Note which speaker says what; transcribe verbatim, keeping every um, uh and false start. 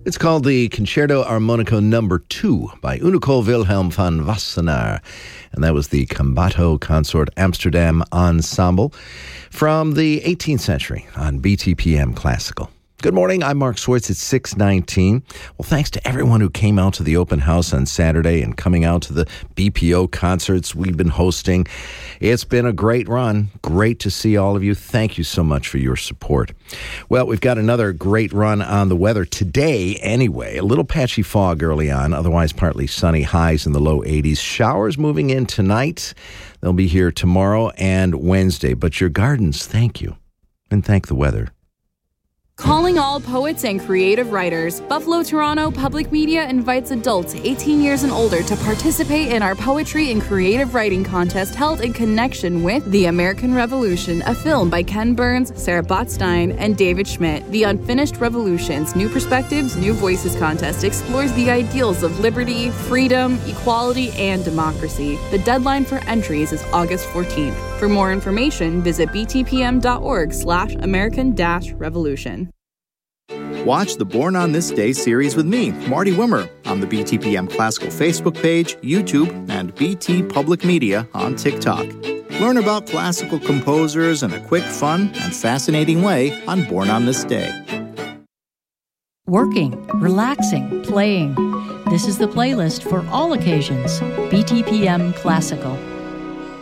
Speaker 1: It's called the Concerto Armonico Number Two by Unico Wilhelm van Wassenaar, and that was the Combato Consort Amsterdam Ensemble from the eighteenth century on B T P M Classical. Good morning, I'm Mark Swartz. It's six nineteen. Well, thanks to everyone who came out to the open house on Saturday and coming out to the B P O concerts we've been hosting. It's been a great run. Great to see all of you. Thank you so much for your support. Well, we've got another great run on the weather today anyway. A little patchy fog early on, otherwise partly sunny, highs in the low eighties. Showers moving in tonight. They'll be here tomorrow and Wednesday. But your gardens, thank you. And thank the weather.
Speaker 2: Calling all poets and creative writers, Buffalo Toronto Public Media invites adults eighteen years and older to participate in our poetry and creative writing contest held in connection with The American Revolution, a film by Ken Burns, Sarah Botstein, and David Schmidt. The Unfinished Revolutions, New Perspectives, New Voices contest explores the ideals of liberty, freedom, equality, and democracy. The deadline for entries is August fourteenth. For more information, visit btpm.org slash American dash revolution.
Speaker 3: Watch the Born on This Day series with me, Marty Wimmer, on the B T P M Classical Facebook page, YouTube, and B T Public Media on TikTok. Learn about classical composers in a quick, fun, and fascinating way on Born on This Day.
Speaker 4: Working, relaxing, playing. This is the playlist for all occasions. B T P M Classical.